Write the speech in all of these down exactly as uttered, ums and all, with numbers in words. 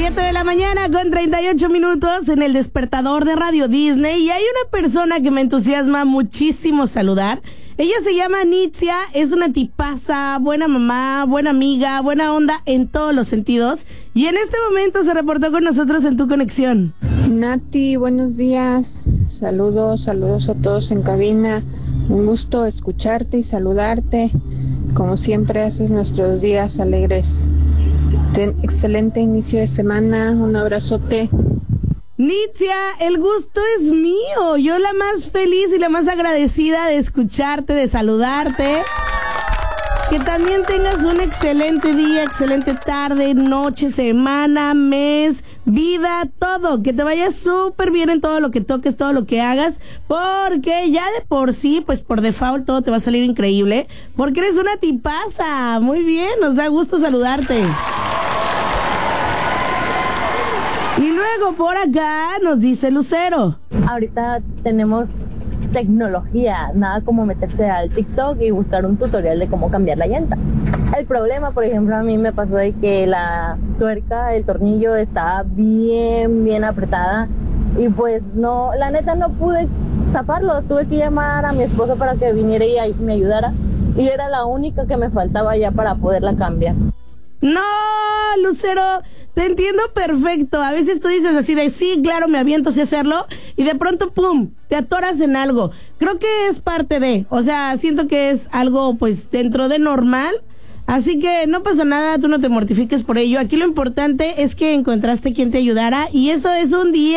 siete de la mañana con treinta y ocho minutos en el despertador de Radio Disney, y hay una persona que me entusiasma muchísimo saludar. Ella se llama Nitzia, es una tipaza, buena mamá, buena amiga, buena onda en todos los sentidos, y en este momento se reportó con nosotros en Tu Conexión. Nati, buenos días, saludos, saludos a todos en cabina, un gusto escucharte y saludarte, como siempre haces nuestros días alegres. Ten excelente inicio de semana, un abrazote. Nitzia, el gusto es mío, yo la más feliz y la más agradecida de escucharte, de saludarte. Que también tengas un excelente día, excelente tarde, noche, semana, mes, vida, todo. Que te vaya súper bien en todo lo que toques, todo lo que hagas, porque ya de por sí, pues por default todo te va a salir increíble, porque eres una tipaza. Muy bien, nos da gusto saludarte. Y luego por acá nos dice Lucero. Ahorita tenemos tecnología, nada como meterse al TikTok y buscar un tutorial de cómo cambiar la llanta. El problema, por ejemplo, a mí me pasó de que la tuerca, el tornillo estaba bien, bien apretada y pues no, la neta no pude zafarlo, tuve que llamar a mi esposo para que viniera y me ayudara y era la única que me faltaba ya para poderla cambiar. No, Lucero, te entiendo perfecto. A veces tú dices así de sí, claro, me aviento sin hacerlo, y de pronto, pum, te atoras en algo. Creo que es parte de, o sea, siento que es algo pues dentro de normal. Así que no pasa nada, tú no te mortifiques por ello. Aquí lo importante es que encontraste quien te ayudara, y eso es un diez.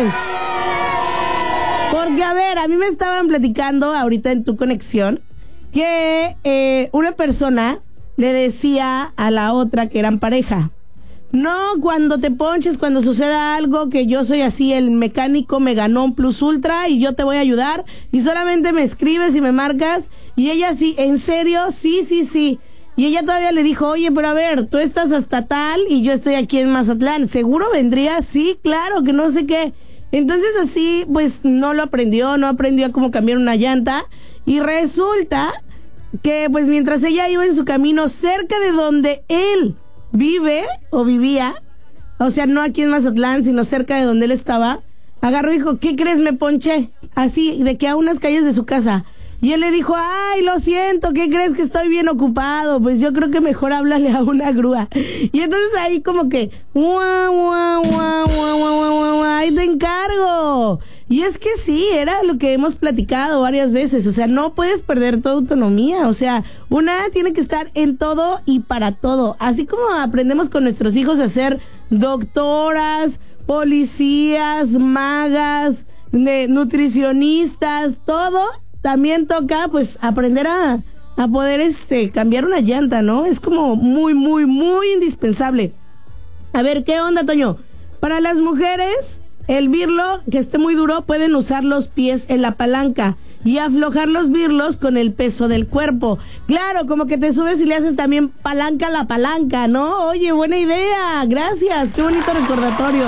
Porque, a ver, a mí me estaban platicando ahorita en Tu Conexión que eh, una persona le decía a la otra que eran pareja: no, cuando te ponches, cuando suceda algo, que yo soy así el mecánico Meganón Plus Ultra y yo te voy a ayudar y solamente me escribes y me marcas. Y ella sí, ¿en serio? Sí, sí, sí. Y ella todavía le dijo: oye, pero a ver, tú estás hasta tal y yo estoy aquí en Mazatlán, ¿seguro vendría? Sí, claro, que no sé qué. Entonces así, pues no lo aprendió, no aprendió a cómo cambiar una llanta, y resulta que pues mientras ella iba en su camino cerca de donde él vive o vivía, o sea, no aquí en Mazatlán, sino cerca de donde él estaba, agarró y dijo: ¿qué crees? Me ponché, así, de que a unas calles de su casa. Y él le dijo: ay, lo siento, ¿qué crees? Que estoy bien ocupado, pues yo creo que mejor háblale a una grúa. Y entonces ahí como que guau, guau, guau, guau, guau, guau, ahí te encargo. Y es que sí, era lo que hemos platicado varias veces, o sea, no puedes perder tu autonomía, o sea, una tiene que estar en todo y para todo, así como aprendemos con nuestros hijos a ser doctoras, policías, magas, de, nutricionistas, todo. También toca pues aprender a, a poder este cambiar una llanta, ¿no? Es como muy, muy, muy indispensable. A ver, ¿qué onda, Toño? Para las mujeres, el birlo que esté muy duro, pueden usar los pies en la palanca y aflojar los birlos con el peso del cuerpo. Claro, como que te subes y le haces también palanca a la palanca, ¿no? Oye, buena idea, gracias, qué bonito recordatorio.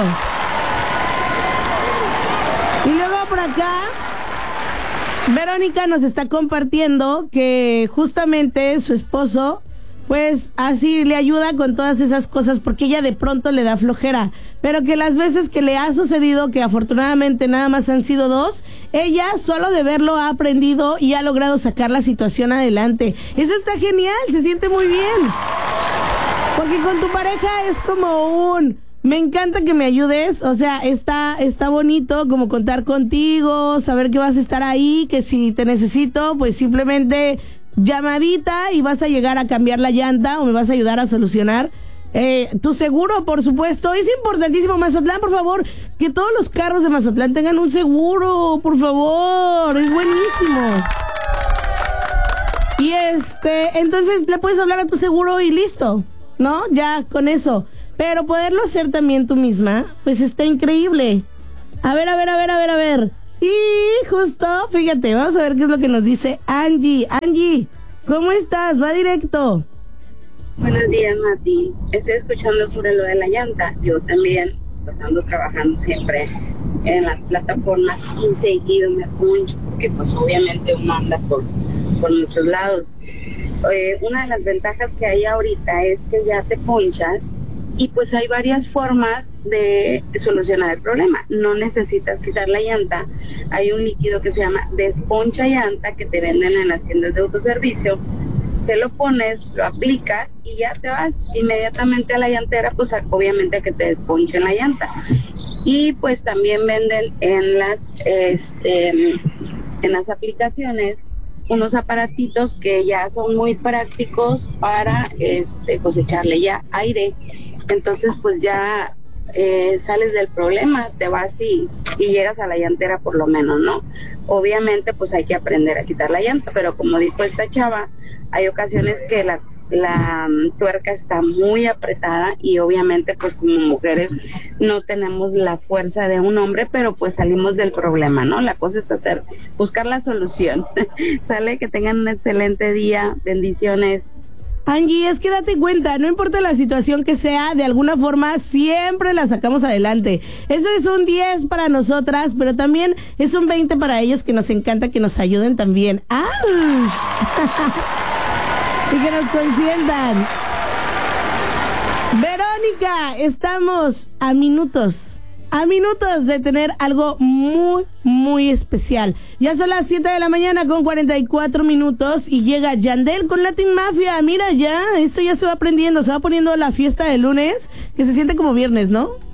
Y luego por acá Verónica nos está compartiendo que justamente su esposo, pues así le ayuda con todas esas cosas porque ella de pronto le da flojera, pero que las veces que le ha sucedido, que afortunadamente nada más han sido dos, ella solo de verlo ha aprendido y ha logrado sacar la situación adelante. Eso está genial, se siente muy bien, porque con tu pareja es como un: me encanta que me ayudes, o sea, está, está bonito como contar contigo, saber que vas a estar ahí, que si te necesito, pues simplemente llamadita y vas a llegar a cambiar la llanta o me vas a ayudar a solucionar. Eh, tu seguro, por supuesto, es importantísimo. Mazatlán, por favor, que todos los carros de Mazatlán tengan un seguro, por favor, es buenísimo. Y este, entonces le puedes hablar a tu seguro y listo, ¿no? Ya con eso. Pero poderlo hacer también tú misma, pues está increíble. A ver, a ver, a ver, a ver, a ver. Y justo, fíjate, vamos a ver qué es lo que nos dice Angie. Angie, ¿cómo estás? Va directo. Buenos días, Mati. Estoy escuchando sobre lo de la llanta. Yo también, pues, ando trabajando siempre en las plataformas y seguido me poncho, porque pues obviamente uno anda por, por muchos lados. Eh, una de las ventajas que hay ahorita es que ya te ponchas y pues hay varias formas de solucionar el problema. No necesitas quitar la llanta. Hay un líquido que se llama desponcha llanta que te venden en las tiendas de autoservicio. Se lo pones, lo aplicas y ya te vas inmediatamente a la llantera, pues obviamente a que te desponchen la llanta. Y pues también venden en las este en las aplicaciones unos aparatitos que ya son muy prácticos para este pues echarle ya aire. Entonces pues ya eh, sales del problema, te vas y, y llegas a la llantera por lo menos, ¿no? Obviamente pues hay que aprender a quitar la llanta, pero como dijo esta chava, hay ocasiones que la la um, tuerca está muy apretada y obviamente pues como mujeres no tenemos la fuerza de un hombre, pero pues salimos del problema, ¿no? La cosa es hacer, buscar la solución. Sale, que tengan un excelente día, bendiciones. Angie, es que date cuenta, no importa la situación que sea, de alguna forma siempre la sacamos adelante. Eso es un diez para nosotras, pero también es un veinte para ellos, que nos encanta que nos ayuden también. ¡Auch! Y que nos consientan. Verónica, estamos a minutos, a minutos de tener algo muy, muy especial. Ya son las siete de la mañana con cuarenta y cuatro minutos y llega Yandel con Latin Mafia. Mira ya, esto ya se va aprendiendo, se va poniendo la fiesta de lunes, que se siente como viernes, ¿no?